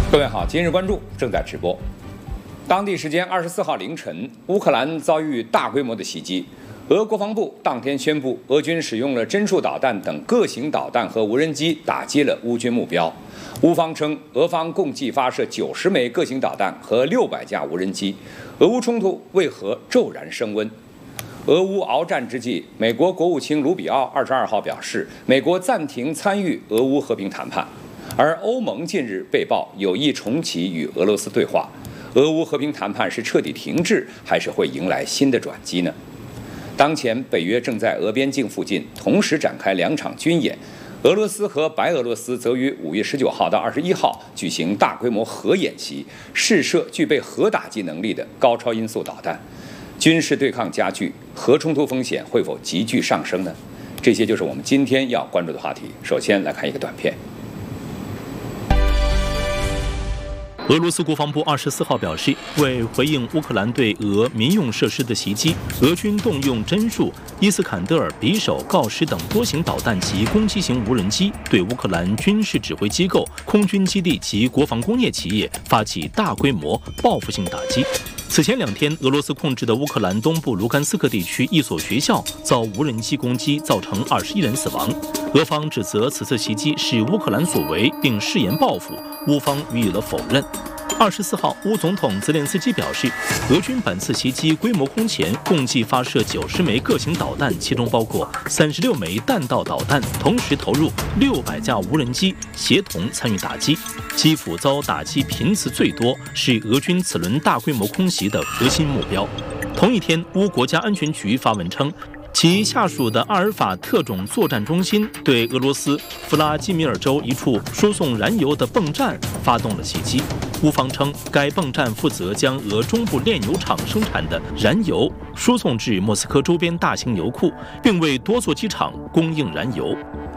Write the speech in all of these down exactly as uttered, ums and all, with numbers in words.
各位好，今日关注正在直播。当地时间二十四号凌晨，乌克兰遭遇大规模的袭击。俄国防部当天宣布，俄军使用了针术导弹等各型导弹和无人机打击了乌军目标。乌方称，俄方共计发射九十枚各型导弹和六百架无人机。俄乌冲突为何骤然升温？俄乌鏖战之际，美国国务卿卢比奥二十二号表示，美国暂停参与俄乌和平谈判。而欧盟近日被曝有意重启与俄罗斯对话，俄乌和平谈判是彻底停滞，还是会迎来新的转机呢？当前，北约正在俄边境附近同时展开两场军演，俄罗斯和白俄罗斯则于五月十九号到二十一号举行大规模核演习，试射具备核打击能力的高超音速导弹。军事对抗加剧，核冲突风险会否急剧上升呢？这些就是我们今天要关注的话题。首先来看一个短片。 俄罗斯国防部二十四号表示，为回应乌克兰对俄民用设施的袭击，俄军动用针术、伊斯坎德尔、匕首、锆石等多型导弹及攻击型无人机，对乌克兰军事指挥机构、空军基地及国防工业企业发起大规模报复性打击。此前两天，俄罗斯控制的乌克兰东部卢甘斯克地区一所学校遭无人机攻击，造成二十一人死亡。俄方指责此次袭击是乌克兰所为，并誓言报复，乌方予以了否认。二十四号，乌总统泽连斯基表示，俄军本次袭击规模空前，共计发射九十枚各型导弹，其中包括三十六枚弹道导弹，同时投入六百架无人机，协同参与打击。基辅遭打击频次最多，是俄军此轮大规模空袭的核心目标。同一天，乌国家安全局发文称，其下属的阿尔法特种作战中心对俄罗斯弗拉基米尔州一处输送燃油的泵站发动了袭击。乌方称，该泵站负责将俄中部炼油厂生产的燃油输送至莫斯科周边大型油库，并为多座机场供应燃油。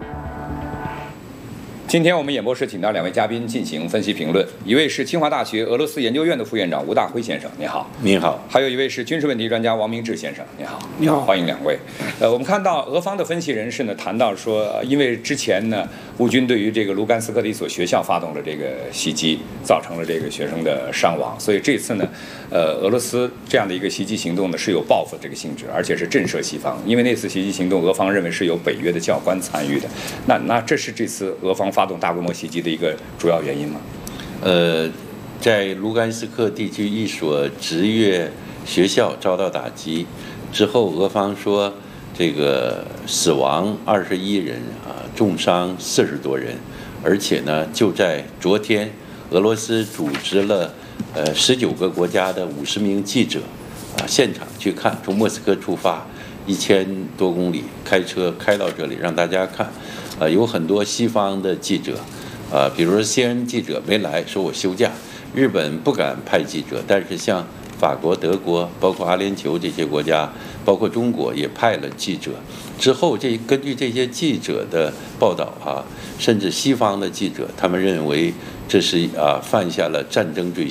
今天我们演播室请到两位嘉宾进行分析评论，一位是清华大学俄罗斯研究院的副院长吴大辉先生，你好。 你好。 还有一位是军事问题专家王明志先生，你好。 你好， 欢迎两位。呃，我们看到俄方的分析人士呢谈到说，因为之前呢乌军对于这个卢甘斯克的一所学校发动了这个袭击，造成了这个学生的伤亡，所以这次呢，呃，俄罗斯这样的一个袭击行动呢是有报复这个性质，而且是震慑西方。因为那次袭击行动，俄方认为是有北约的教官参与的，那那这是这次俄方发动大规模袭击的一个主要原因吗？ 呃，在卢甘斯克地区一所职业学校遭到打击之后，俄方说这个死亡二十一人啊，重伤四十多人，而且呢，就在昨天，俄罗斯组织了呃十九个国家的五十名记者啊现场去看，从莫斯科出发一千多公里开车开到这里让大家看，呃有很多西方的记者。啊，比如说 C N N 记者没来，说我休假。日本不敢派记者，但是像法国、德国，包括阿联酋这些国家，包括中国也派了记者。之后，这根据这些记者的报道啊，甚至西方的记者，他们认为这是啊犯下了战争罪